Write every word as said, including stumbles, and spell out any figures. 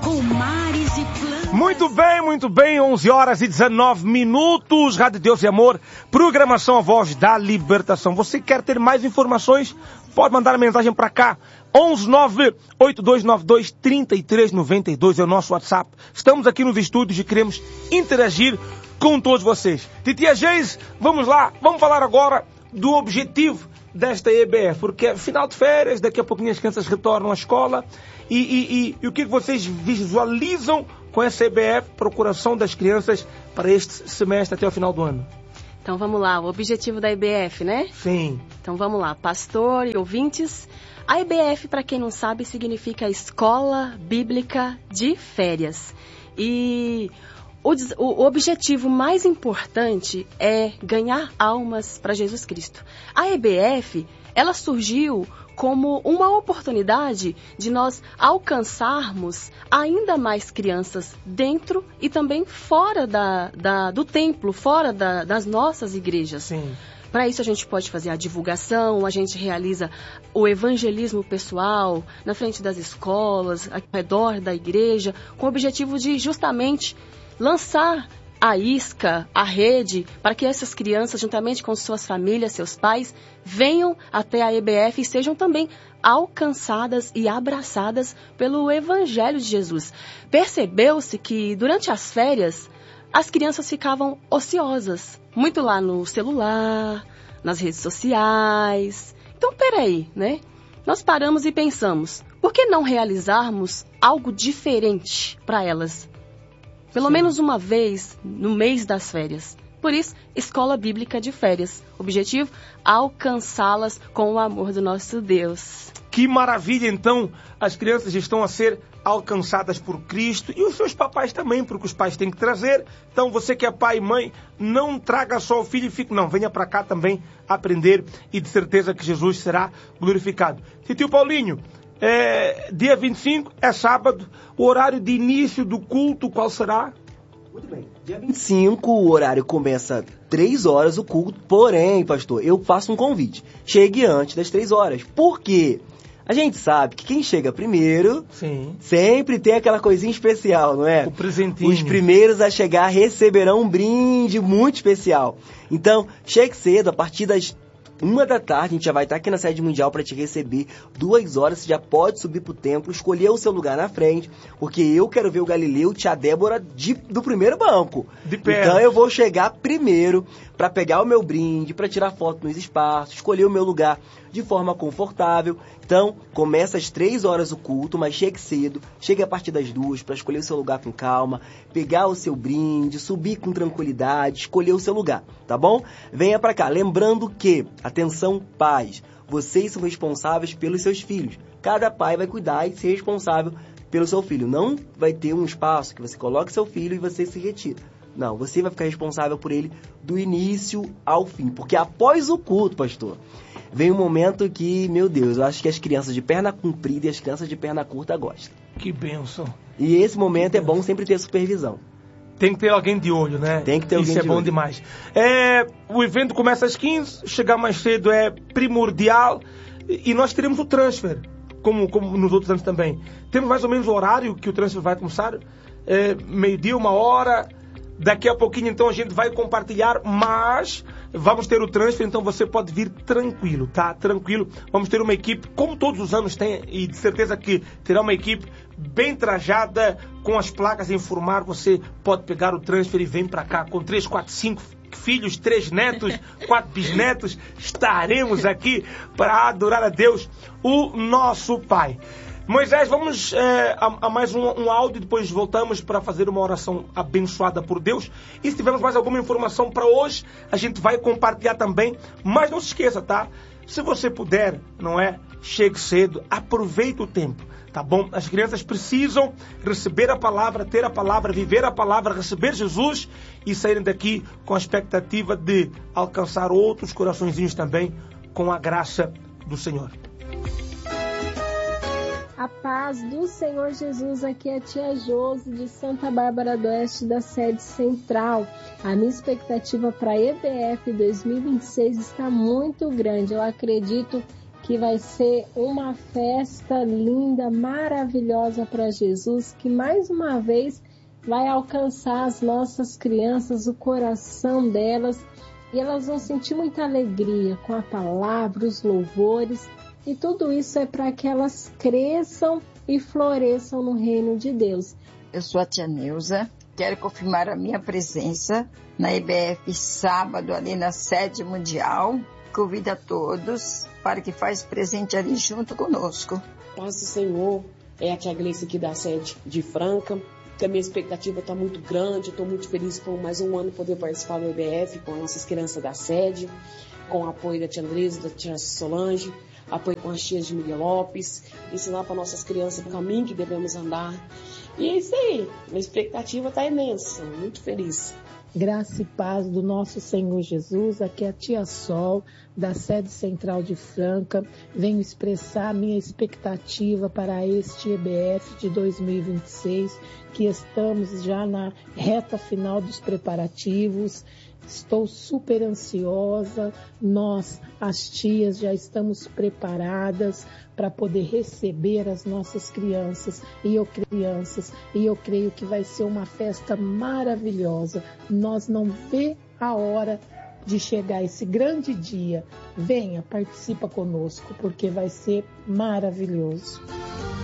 com mares e planos. Muito bem, muito bem, onze horas e dezenove minutos, Rádio Deus e Amor, programação A Voz da Libertação. Você quer ter mais informações? Pode mandar mensagem para cá, onze nove oito dois nove dois três três nove dois é o nosso WhatsApp. Estamos aqui nos estúdios e queremos interagir com todos vocês. Titia Geise, vamos lá, vamos falar agora do objetivo desta E B F, porque é final de férias, daqui a pouquinho as crianças retornam à escola e, e, e, e o que vocês visualizam com essa E B F, procuração das crianças para este semestre até o final do ano? Então vamos lá, o objetivo da E B F, né? Sim. Então vamos lá, pastor e ouvintes. A E B F, para quem não sabe, significa Escola Bíblica de Férias. E o, o objetivo mais importante é ganhar almas para Jesus Cristo. A E B F, ela surgiu como uma oportunidade de nós alcançarmos ainda mais crianças dentro e também fora da, da, do templo, fora da, das nossas igrejas. Sim. Para isso a gente pode fazer a divulgação, a gente realiza o evangelismo pessoal na frente das escolas, ao redor da igreja, com o objetivo de justamente lançar a isca, a rede, para que essas crianças, juntamente com suas famílias, seus pais, venham até a E B F e sejam também alcançadas e abraçadas pelo Evangelho de Jesus. Percebeu-se que durante as férias, as crianças ficavam ociosas, muito lá no celular, nas redes sociais. Então, peraí, né? Nós paramos e pensamos, por que não realizarmos algo diferente para elas? Pelo Sim. menos uma vez no mês das férias. Por isso, Escola Bíblica de Férias. Objetivo, alcançá-las com o amor do nosso Deus. Que maravilha, então, as crianças estão a ser alcançadas por Cristo e os seus papais também, porque os pais têm que trazer. Então, você que é pai e mãe, não traga só o filho e fique, não, venha para cá também aprender e de certeza que Jesus será glorificado. Tio Paulinho, é, dia vinte e cinco é sábado, o horário de início do culto, qual será? Muito bem, dia vinte e cinco o horário começa três horas o culto, porém, pastor, eu faço um convite, chegue antes das três horas, por quê? A gente sabe que quem chega primeiro Sim. sempre tem aquela coisinha especial, não é? O presentinho. Os primeiros a chegar receberão um brinde muito especial. Então, chegue cedo, a partir das uma da tarde, a gente já vai estar aqui na sede mundial para te receber. Duas horas, você já pode subir pro templo, escolher o seu lugar na frente, porque eu quero ver o Galileu e tia Débora de, do primeiro banco. De pé. Então eu vou chegar primeiro para pegar o meu brinde, para tirar foto nos espaços, escolher o meu lugar de forma confortável. Então, começa às três horas o culto, mas chegue cedo, chegue a partir das duas para escolher o seu lugar com calma, pegar o seu brinde, subir com tranquilidade, escolher o seu lugar, tá bom? Venha para cá, lembrando que, atenção pais, vocês são responsáveis pelos seus filhos. Cada pai vai cuidar e ser responsável pelo seu filho. Não vai ter um espaço que você coloque seu filho e você se retira. Não, você vai ficar responsável por ele do início ao fim. Porque após o culto, pastor, vem um momento que, meu Deus, eu acho que as crianças de perna comprida e as crianças de perna curta gostam. Que bênção. E esse momento é bom sempre ter supervisão. Tem que ter alguém de olho, né? Tem que ter alguém Isso é de bom olho. demais. É, o evento começa às quinze, chegar mais cedo é primordial e nós teremos o transfer, como, como nos outros anos também. Temos mais ou menos o horário que o transfer vai começar, é, meio-dia, uma hora. Daqui a pouquinho, então, a gente vai compartilhar, mas vamos ter o transfer, então você pode vir tranquilo, tá? Tranquilo. Vamos ter uma equipe, como todos os anos tem, e de certeza que terá uma equipe bem trajada, com as placas a informar. Você pode pegar o transfer e vem para cá com três, quatro, cinco filhos, três netos, quatro bisnetos. Estaremos aqui para adorar a Deus, o nosso Pai. Moisés, vamos é, a, a mais um, um áudio, depois voltamos para fazer uma oração abençoada por Deus. E se tivermos mais alguma informação para hoje, a gente vai compartilhar também. Mas não se esqueça, tá? Se você puder, não é? Chegue cedo, aproveite o tempo, tá bom? As crianças precisam receber a palavra, ter a palavra, viver a palavra, receber Jesus e saírem daqui com a expectativa de alcançar outros coraçõezinhos também com a graça do Senhor. A paz do Senhor Jesus, aqui é a tia Josi de Santa Bárbara do Oeste, da sede central. A minha expectativa para a E B F dois mil e vinte e seis está muito grande. Eu acredito que vai ser uma festa linda, maravilhosa para Jesus, que mais uma vez vai alcançar as nossas crianças, o coração delas, e elas vão sentir muita alegria com a palavra, os louvores, e tudo isso é para que elas cresçam e floresçam no reino de Deus. Eu sou a tia Neuza, quero confirmar a minha presença na I B F sábado ali na sede mundial. Convido a todos para que façam presente ali junto conosco. Paz do Senhor, é a tia Gleice aqui da sede de Franca, que a minha expectativa está muito grande, estou muito feliz por mais um ano poder participar do I B F com as nossas crianças da sede, com o apoio da tia Andresa, da tia Solange, apoio com as tias de Miguel Lopes, ensinar para nossas crianças o caminho que devemos andar. E é isso aí, minha expectativa está imensa, muito feliz. Graça e paz do nosso Senhor Jesus, aqui é a tia Sol, da sede central de Franca. Venho expressar a minha expectativa para este I B F de dois mil e vinte e seis, que estamos já na reta final dos preparativos. Estou super ansiosa, nós, as tias, já estamos preparadas para poder receber as nossas crianças e eu, crianças, e eu creio que vai ser uma festa maravilhosa. Nós não vê a hora de chegar esse grande dia. Venha, participa conosco, porque vai ser maravilhoso.